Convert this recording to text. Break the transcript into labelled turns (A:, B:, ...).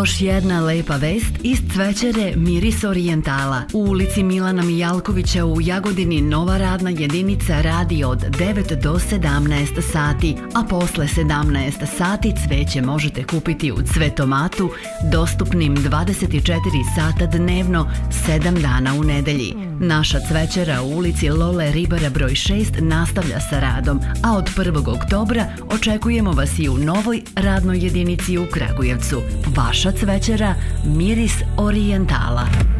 A: još jedna lepa vest iz cvećere Miris Orijentala. U ulici Milana Mijalkovića u Jagodini nova radna jedinica radi od 9 do 17 sati, a posle 17 sati cveće možete kupiti u Cvetomatu, dostupnim 24 sata dnevno, 7 dana u nedelji. Naša cvećera u ulici Lole Ribara broj 6 nastavlja sa radom, a od 1. oktobra očekujemo vas i u novoj radnoj jedinici u Kragujevcu. Vaša cvećera Miris Orijentala.